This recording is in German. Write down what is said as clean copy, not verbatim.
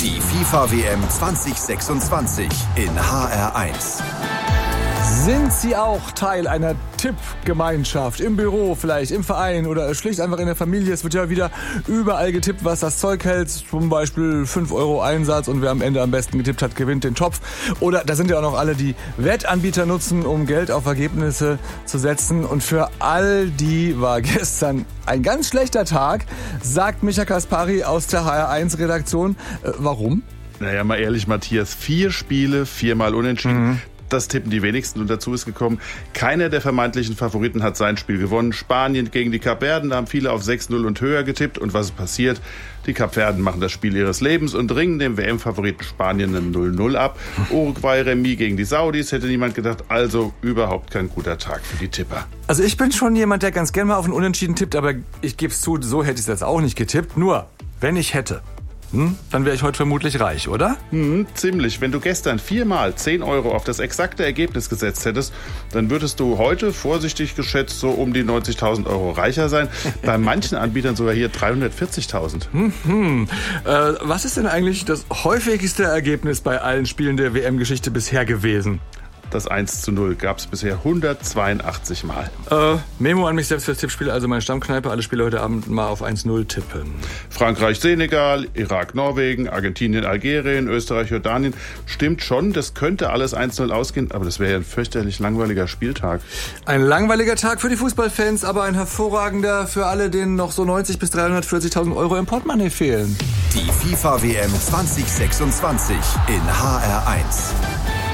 Die FIFA-WM 2026 in HR1. Sind Sie auch Teil einer Tippgemeinschaft? Im Büro vielleicht, im Verein oder schlicht einfach in der Familie? Es wird ja wieder überall getippt, was das Zeug hält. Zum Beispiel 5 € Einsatz und wer am Ende am besten getippt hat, gewinnt den Topf. Oder da sind ja auch noch alle, die Wettanbieter nutzen, um Geld auf Ergebnisse zu setzen. Und für all die war gestern ein ganz schlechter Tag, sagt Micha Kaspari aus der HR1-Redaktion. Warum? Naja, mal ehrlich, Matthias, 4 Spiele, 4-mal unentschieden. Das tippen die wenigsten und dazu ist gekommen, keiner der vermeintlichen Favoriten hat sein Spiel gewonnen. Spanien gegen die Kapverden, da haben viele auf 6-0 und höher getippt. Und was ist passiert? Die Kapverden machen das Spiel ihres Lebens und ringen dem WM-Favoriten Spanien einen 0-0 ab. Uruguay Remis gegen die Saudis, hätte niemand gedacht. Also überhaupt kein guter Tag für die Tipper. Also ich bin schon jemand, der ganz gerne mal auf einen Unentschieden tippt, aber ich gebe es zu, so hätte ich es jetzt auch nicht getippt. Nur, wenn ich hätte, dann wäre ich heute vermutlich reich, oder? Ziemlich. Wenn du gestern 4-mal 10 € auf das exakte Ergebnis gesetzt hättest, dann würdest du heute, vorsichtig geschätzt, so um die 90.000 € reicher sein. Bei manchen Anbietern sogar hier 340.000. Was ist denn eigentlich das häufigste Ergebnis bei allen Spielen der WM-Geschichte bisher gewesen? Das 1:0 gab es bisher 182 Mal. Memo an mich selbst fürs Tippspiel, also meine Stammkneipe, alle Spiele heute Abend mal auf 1:0 tippen. Frankreich, Senegal, Irak, Norwegen, Argentinien, Algerien, Österreich, Jordanien. Stimmt schon, das könnte alles 1:0 ausgehen, aber das wäre ja ein fürchterlich langweiliger Spieltag. Ein langweiliger Tag für die Fußballfans, aber ein hervorragender für alle, denen noch so 90.000 bis 340.000 € im Portemonnaie fehlen. Die FIFA-WM 2026 in HR1.